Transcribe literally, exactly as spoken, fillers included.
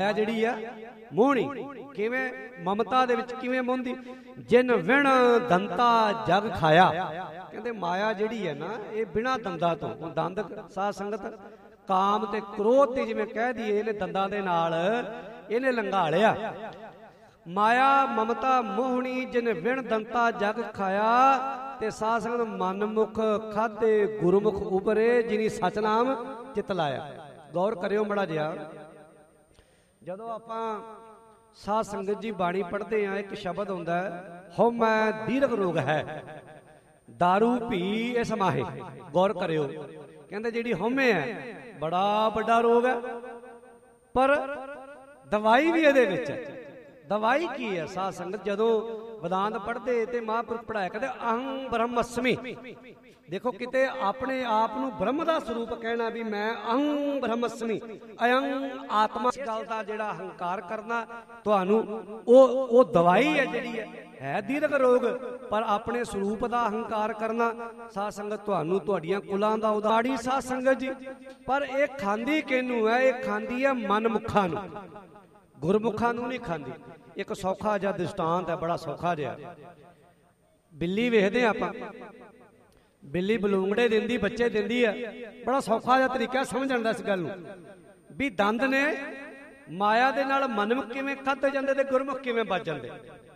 ਜਿਹੜੀ ਆ ਮੋਹਣੀ ਕਿਵੇਂ ਮਮਤਾ ਦੇ ਵਿੱਚ ਕਿਵੇਂ ਮੋਹੰਦੀ। ਜਿਨ ਵਿਣ ਦੰਤਾ ਜਗ ਖਾਇਆ, ਕਹਿੰਦੇ ਮਾਇਆ ਜਿਹੜੀ ਹੈ ਨਾ ਇਹ ਬਿਨਾਂ ਦੰਦਾਂ ਤੋਂ, ਦੰਦ ਸਾਧ ਸੰਗਤ ਕਾਮ ਤੇ ਕ੍ਰੋਧ ਤੇ ਜਿਵੇਂ ਕਹਿ ਦਈਏ ਇਹਨੇ ਦੰਦਾਂ ਦੇ ਨਾਲ ਇਹਨੇ ਲੰਘਾਲਿਆ। ਮਾਇਆ ਮਮਤਾ ਮੋਹਣੀ ਜਿਨ ਵਿਣ ਦੰਤਾ ਜਗ ਖਾਇਆ, ਤੇ ਸਾਧ ਸੰਗਤ ਮਨਮੁਖ ਖਾਧੇ ਗੁਰਮੁਖ ਉਪਰੇ ਜਿਨੀ ਸਚਨਾਮ ਚਿਤ ਲਾਇਆ। ਗੌਰ ਕਰਿਓ ਮੜਾ ਜਿਹਾ, ਜਦੋਂ ਆਪਾਂ ਸਾਧ ਸੰਗਤ ਜੀ ਬਾਣੀ ਪੜ੍ਹਦੇ ਆ ਇੱਕ ਸ਼ਬਦ ਹੁੰਦਾ ਹਉਮੈ ਦੀਰਘ ਰੋਗ ਹੈ ਦਾਰੂ ਭੀ ਇਸ ਮਾਹੇ। ਗੌਰ ਕਰਿਓ, ਕਹਿੰਦੇ ਜਿਹੜੀ ਹਉਮੈ ਹੈ ਬੜਾ ਵੱਡਾ ਰੋਗ ਹੈ, ਪਰ ਦਵਾਈ ਵੀ ਇਹਦੇ ਵਿੱਚ ਹੈ। ਦਵਾਈ ਕੀ ਹੈ ਸਾਧ ਸੰਗਤ? ਜਦੋਂ ਵਿਦਾਂਤ ਪੜ੍ਹਦੇ ਤੇ ਮਹਾਂਪੁਰਖ ਪੜ੍ਹਾਇਆ ਕਹਿੰਦੇ ਅਹੰ ਬ੍ਰਹਮਸਮੀ। ਦੇਖੋ ਕਿਤੇ ਆਪਣੇ ਆਪ ਨੂੰ ਬ੍ਰਹਮ ਦਾ ਸਰੂਪ ਕਹਿਣਾ ਵੀ ਮੈਂ ਅਹੰ ਬ੍ਰਹਮਸਮੀ, ਅਯੰ ਆਤਮਾ, ਇਸ ਗੱਲ ਦਾ ਜਿਹੜਾ ਹੰਕਾਰ ਕਰਨਾ ਤੁਹਾਨੂੰ ਉਹ ਉਹ ਦਵਾਈ ਹੈ ਜਿਹੜੀ ਹੈ ਹੈ ਦੀਰਘ ਰੋਗ, ਪਰ ਆਪਣੇ ਸਰੂਪ ਦਾ ਹੰਕਾਰ ਕਰਨਾ ਸਾਧ ਸੰਗਤ ਤੁਹਾਨੂੰ ਤੁਹਾਡੀਆਂ ਕੁਲਾਂ ਦਾ ਉਦਾੜੀ ਸਾਧ ਸੰਗਤ ਜੀ। ਪਰ ਇਹ ਖਾਂਦੀ ਕਿਹਨੂੰ ਹੈ? ਇਹ ਖਾਂਦੀ ਹੈ ਮਨਮੁਖਾਂ ਨੂੰ, ਗੁਰਮੁਖਾਂ ਨੂੰ ਨਹੀਂ ਖਾਂਦੀ। ਇੱਕ ਸੌਖਾ ਜਿਹਾ ਦ੍ਰਿਸ਼ਟਾਂਤ ਹੈ, ਬੜਾ ਸੌਖਾ ਜਿਹਾ। ਬਿੱਲੀ ਵੇਖਦੇ ਆਪਾਂ, ਬਿੱਲੀ ਬਲੂੰਗੜੇ ਦਿੰਦੀ, ਬੱਚੇ ਦਿੰਦੀ ਆ। ਬੜਾ ਸੌਖਾ ਜਿਹਾ ਤਰੀਕਾ ਸਮਝਣ ਦਾ ਇਸ ਗੱਲ ਨੂੰ ਵੀ ਦੰਦ ਨੇ ਮਾਇਆ ਦੇ ਨਾਲ ਮਨਮੁਖ ਕਿਵੇਂ ਖਾਧੇ ਜਾਂਦੇ ਤੇ ਗੁਰਮੁਖ ਕਿਵੇਂ ਬਚ ਜਾਂਦੇ।